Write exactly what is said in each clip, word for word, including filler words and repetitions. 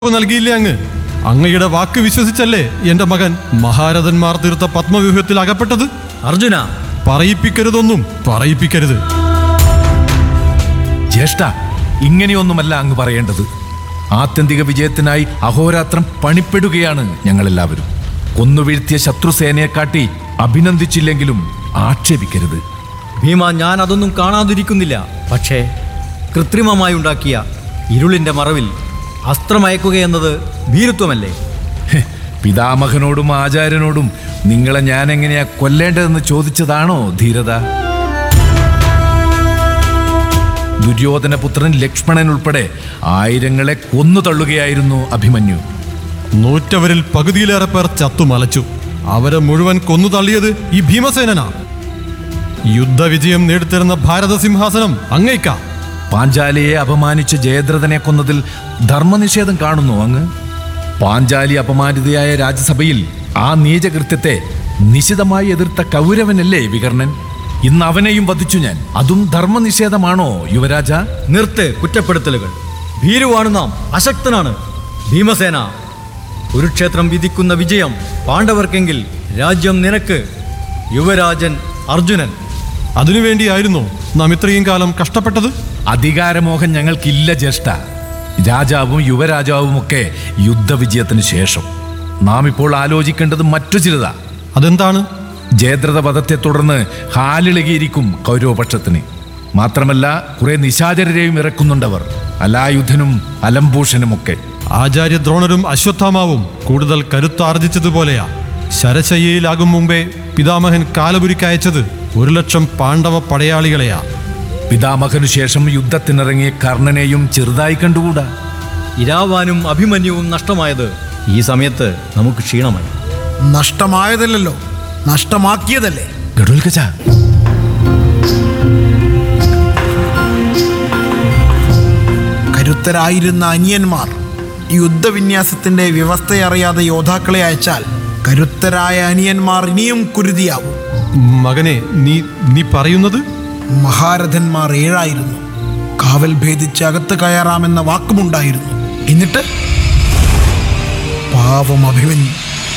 നൽകിയില്ലേ അങ്ങ്? അങ്ങയുടെ വാക്ക് വിശ്വസിച്ചല്ലേ എന്റെ മകൻ മഹാരഥന്മാർ തീർത്ത പത്മവ്യൂഹത്തിൽ അകപ്പെട്ടത്? അർജുന, പറയിപ്പിക്കരുതൊന്നും പറയിപ്പിക്കരുത്. ജ്യേഷ്ഠ, ഇങ്ങനെയൊന്നുമല്ല അങ്ങ് പറയേണ്ടത്. ആത്യന്തിക വിജയത്തിനായി അഹോരാത്രം പണിപ്പെടുകയാണ് ഞങ്ങളെല്ലാവരും. കൊന്നുവീഴ്ത്തിയ ശത്രുസേനയെ കാട്ടി അഭിനന്ദിച്ചില്ലെങ്കിലും ആക്ഷേപിക്കരുത്. ഭീമ, ഞാൻ അതൊന്നും കാണാതിരിക്കുന്നില്ല. പക്ഷേ കൃത്രിമമായി ഉണ്ടാക്കിയ ഇരുളിന്റെ മറവിൽ അസ്ത്രമയക്കുകയെന്നത് ഭീരുത്വമല്ലേ? ഹെ, പിതാമഹനോടും ആചാര്യനോടും നിങ്ങളെ ഞാൻ എങ്ങനെയാ കൊല്ലേണ്ടതെന്ന് ചോദിച്ചതാണോ ധീരത? ദുര്യോധനപുത്രൻ ലക്ഷ്മണൻ ഉൾപ്പെടെ ആയിരങ്ങളെ കൊന്നു തള്ളുകയായിരുന്നു അഭിമന്യു. നൂറ്റവരിൽ പകുതിയിലേറെ പേർ ചത്തുമലച്ചു. അവരെ മുഴുവൻ കൊന്നു തള്ളിയത് ഈ ഭീമസേനനാ. യുദ്ധവിജയം നേടിത്തരുന്ന ഭാരതസിംഹാസനം അങ്ങേക്കാ. പാഞ്ചാലിയെ അപമാനിച്ച ജയദ്രഥനെ കൊന്നതിൽ ധർമ്മനിഷേധം കാണുന്നു അങ്ങ്? പാഞ്ചാലി അപമാനിതയായ രാജ്യസഭയിൽ ആ നീചകൃത്യത്തെ നിശിതമായി എതിർത്ത കൗരവനല്ലേ വികർണൻ? ഇന്ന് അവനെയും വധിച്ചു ഞാൻ. അതും ധർമ്മനിഷേധമാണോ യുവരാജ? നിർത്ത് കുറ്റപ്പെടുത്തലുകൾ. ഭീരുവാണ് നാം, അശക്തനാണ് ഭീമസേന. കുരുക്ഷേത്രം വിധിക്കുന്ന വിജയം പാണ്ഡവർക്കെങ്കിൽ രാജ്യം നിനക്ക്, യുവരാജൻ അർജുനൻ. അതിനുവേണ്ടിയായിരുന്നോ നാം ഇത്രയും കാലം കഷ്ടപ്പെട്ടത്? അധികാരമോഹം ഞങ്ങൾക്കില്ല ജ്യേഷ്ഠ. രാജാവും യുവരാജാവും ഒക്കെ യുദ്ധവിജയത്തിന് ശേഷം. നാം ഇപ്പോൾ ആലോചിക്കേണ്ടത് മറ്റു ചിലതാ. അതെന്താണ്? ജയദ്രഥ വധത്തെ തുടർന്ന് ഹാലിളകിയിരിക്കും കൗരവപക്ഷത്തിന്. മാത്രമല്ല കുറെ നിശാചരരെയും ഇറക്കുന്നുണ്ടവർ, അലായുധനും അലംഭൂഷനുമൊക്കെ. ആചാര്യ ദ്രോണരും അശ്വത്ഥാമാവും കൂടുതൽ കരുത്താർജിച്ചതുപോലെയാ. ശരശയ്യയിലാകും മുമ്പേ പിതാമഹൻ കാലപുരിക്കയച്ചത് ഒരു ലക്ഷം പാണ്ഡവ പടയാളികളെയാ. പിതാമഹനു ശേഷം യുദ്ധത്തിനിറങ്ങിയ കർണനെയും ചെറുതായി കണ്ടുകൂടാ. ഇരാവാനും അഭിമന്യുവും നഷ്ടമായത് ഈ സമയത്ത് നമുക്ക് ക്ഷീണമായി. നഷ്ടമായതല്ലോ, നഷ്ടമാക്കിയതല്ലേ. ഗഡോൽഗജ, കരുത്തരായിരുന്ന അനിയന്മാർ യുദ്ധവിന്യാസത്തിന്റെ വ്യവസ്ഥയറിയാതെ യോദ്ധാക്കളെ അയച്ചാൽ കരുത്തരായ അനിയന്മാർ ഇനിയും കുരുതിയാവും. മകനെ, നീ നീ പറയുന്നത്? മഹാരഥന്മാർ ഏഴായിരുന്നു. കാവൽ ഭേദിച്ച് അകത്ത് കയറാമെന്ന വാക്കുമുണ്ടായിരുന്നു. എന്നിട്ട് പാവം അഭിമന്യു.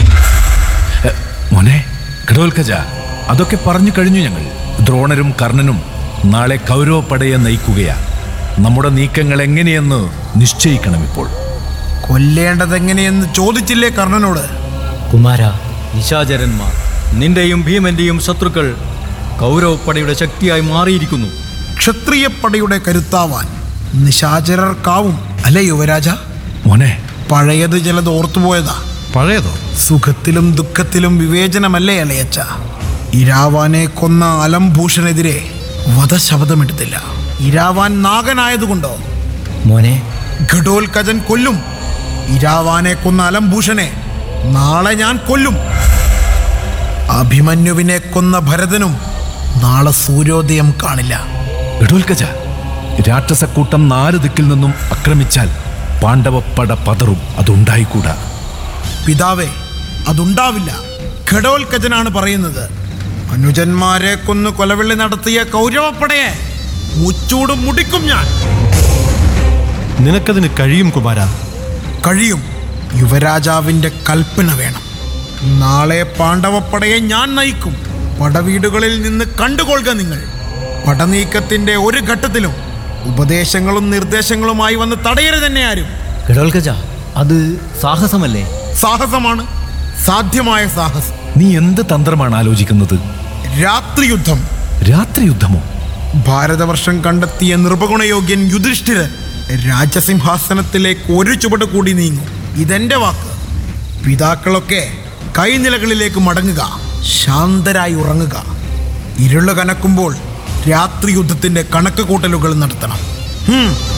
മോനെ ഗഡോൽഗജ, അതൊക്കെ പറഞ്ഞു കഴിഞ്ഞു ഞങ്ങൾ. ദ്രോണരും കർണനും നാളെ കൗരവപ്പടയെ നയിക്കുകയാ. നമ്മുടെ നീക്കങ്ങൾ എങ്ങനെയെന്ന് നിശ്ചയിക്കണം ഇപ്പോൾ. കൊല്ലേണ്ടതെങ്ങനെയെന്ന് ചോദിച്ചില്ലേ കർണനോട്? കുമാര, നിശാചരന്മാർ, നിന്റെയും ഭീമന്റെയും ശത്രുക്കൾ കൗരവപ്പടയുടെ ശക്തിയായി മാറിയിരിക്കുന്നു. ക്ഷത്രിയപ്പടയുടെ കരുത്താവാൻ നിശാചരർക്കാവും അല്ലേ യുവരാജ? മോനെ, പഴയത് ചിലത് ഓർത്തുപോയതാ. പഴയതോ? സുഖത്തിലും ദുഃഖത്തിലും വിവേചനമല്ലേ അലയച്ച? ഇരാവാനെ കൊന്ന അലംഭൂഷണെതിരെ വധശബ്ദമെടുത്തില്ല. ഇരാവാൻ നാഗനായതുകൊണ്ടോ? മോനെ, ഘടോൽകജൻ കൊല്ലും. ഇരാവാനെ കൊന്ന അലംഭൂഷനെ നാളെ ഞാൻ കൊല്ലും. അഭിമന്യുവിനെ കൊന്ന ഭരതനും നാളെ സൂര്യോദയം കാണില്ല. ഗഡോൽഗജ, രാക്ഷസക്കൂട്ടം നാല് ദിക്കിൽ നിന്നും ആക്രമിച്ചാൽ പാണ്ഡവപ്പട പതറും. അതുണ്ടായിക്കൂടാ. പിതാവേ, അതുണ്ടാവില്ല. ഘടോൽകജനാണ് പറയുന്നത്. അനുജന്മാരെ കൊന്നു കൊലവിളി നടത്തിയ കൗരവപ്പടയെ മുച്ചൂടും മുടിക്കും ഞാൻ. നിനക്കതിന് കഴിയും കുമാര. കഴിയും. യുവരാജാവിൻ്റെ കൽപ്പന വേണം. നാളെ പാണ്ഡവപ്പടയെ ഞാൻ നയിക്കും. പടവീടുകളിൽ നിന്ന് കണ്ടുകൊള്ളുക നിങ്ങൾ. പടനീക്കത്തിന്റെ ഒരു ഘട്ടത്തിലും ഉപദേശങ്ങളും നിർദ്ദേശങ്ങളുമായി വന്ന് തടയരുത് തന്നെ ആരും. ഗഡോൽഗജ, അത് സാഹസമല്ലേ? സാഹസമാണ്, സാധ്യമായ സാഹസം. നീ എന്ത് തന്ത്രമാണ് ആലോചിക്കുന്നത്? രാത്രി യുദ്ധം. രാത്രി യുദ്ധമോ? ഭാരതവർഷം കണ്ടെത്തിയ നിർഭഗുണയോഗ്യൻ യുധിഷ്ഠിരൻ രാജസിംഹാസനത്തിലേക്ക് ഒരു ചുവട് കൂടി നീങ്ങും. ഇതെന്റെ വാക്ക്. പിതാക്കളൊക്കെ കൈനിലകളിലേക്ക് മടങ്ങുക, ശാന്തരായി ഉറങ്ങുക. ഇരുള് കനക്കുമ്പോൾ രാത്രി യുദ്ധത്തിന്റെ കണക്ക് കൂട്ടലുകൾ നടത്തണം.